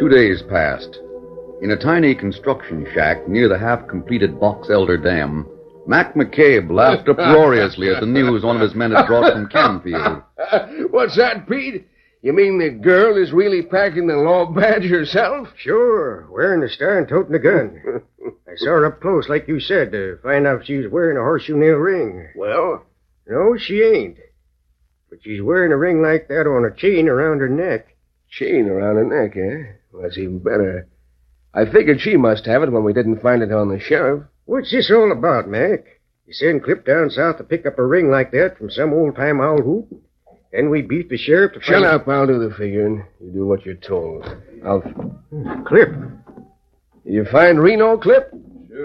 2 days passed. In a tiny construction shack near the half-completed Box Elder Dam, Mac McCabe laughed uproariously at the news one of his men had brought from Canfield. What's that, Pete? You mean the girl is really packing the law badge herself? Sure, wearing the star and toting a gun. I saw her up close, like you said, to find out if she was wearing a horseshoe nail ring. Well? No, she ain't. But she's wearing a ring like that on a chain around her neck. Chain around her neck, eh? Well, that's even better. I figured she must have it when we didn't find it on the sheriff. What's this all about, Mac? You send Clip down south to pick up a ring like that from some old-time owl hoop? Then we beat the sheriff to find... Shut up, I'll do the figuring. You do what you're told. Clip. You find Reno, Clip?